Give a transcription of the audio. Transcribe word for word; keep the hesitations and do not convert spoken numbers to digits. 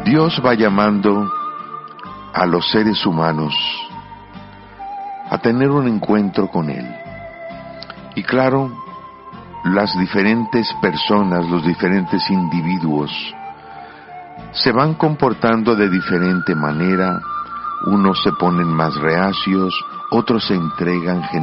Dios va llamando a los seres humanos a tener un encuentro con Él. Y claro, las diferentes personas, los diferentes individuos, se van comportando de diferente manera. Unos se ponen más reacios, otros se entregan